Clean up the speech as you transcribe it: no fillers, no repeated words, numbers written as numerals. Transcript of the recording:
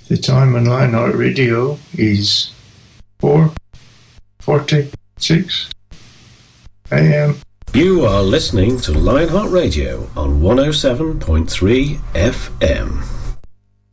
The time on Lionheart Radio is 4:46 a.m. You are listening to Lionheart Radio on 107.3 FM.